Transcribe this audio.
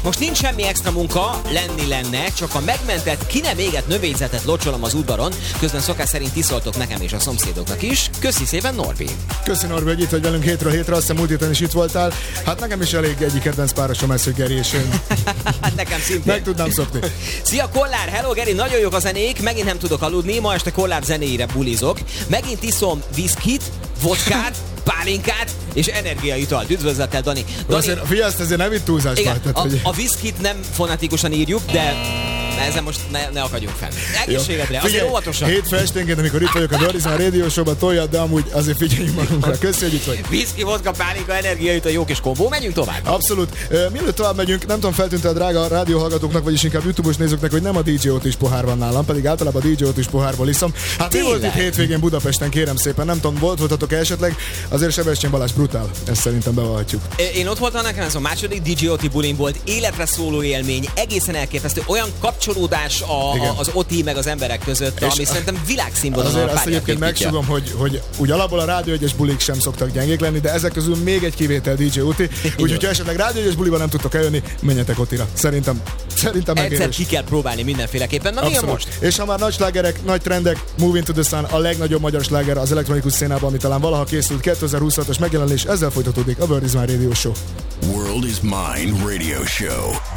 Most nincs semmi extra munka, lenne, csak a megmentett, ki nem égett növényzetet locsolom az udvaron, közben szokás szerint iszoltok nekem és a szomszédoknak is. Köszi szépen, Norbi! Köszi, Norbi, hogy itt vagy velünk hétről hétre, azt hiszem múlt héten is itt voltál. Hát nekem is elég egyik kedvenc párosom ez, hogy Geri és én. Nekem szintén. Meg tudnám szokni. Szia, Kollár! Hello, Geri! Nagyon jók a zenék, megint nem tudok aludni, ma este Kollár zenéire bulizok. Megint iszom viszkit, vodkát, pálinkát és energiaitalt. Üdvözlettel, Dani. Azért, figyelj, ezt ezért nem itt túlzás. Igen, vagy. a viszkit nem fonetikusan írjuk, de ezen most ne akadjunk fel. Egészségedre, azért óvatosan. Hétfő esténként, amikor itt vagyok a Virgin Radio Show-ban, toljad, de amúgy azért figyeljünk magunkra. Köszi, hogy itt vagy. Viszki, vodka, pálinka, energiaital, jó kis kombó. Menjünk tovább. Abszolút. Mielőtt tovább megyünk, nem tudom, feltűnt a drága rádióhallgatóknak, vagyis inkább YouTube-os nézőknek, hogy nem a DJ Otis pohár van nálam, pedig általában a DJ Otis pohárból iszom. Hát mi volt itt hétvégén Budapesten, kérem szépen, nem tudom, voltatok esetleg, azért Sebestyén Balázs brutál, ezt szerintem bevallhatjuk. Én ott voltam, nekem ez a második DJ Oti bulim volt, életre szóló élmény, egészen elképesztő, olyan kapcsolódás az Oti meg az emberek között, ami szerintem világszínvonalon. Azért azt egyébként megsugom, hogy úgy alapból a Rádió 1-es bulik sem szoktak gyengék lenni, de ezek közül még egy kivétel DJ Oti. Úgyhogy ha esetleg Rádió 1-es buliban nem tudtok eljönni, menjetek Otira. Szerintem megérés. Egyszer ki kell próbálni mindenféleképpen. Na, milyen most? És ha már nagy slágerek, nagy trendek, Moving to the Sun, a legnagyobb magyar sláger az elektronikus szénában, ami talán valaha készült, 2026-os megjelenés, ezzel folytatódik a World is My Radio Show. World is Mine Radio Show.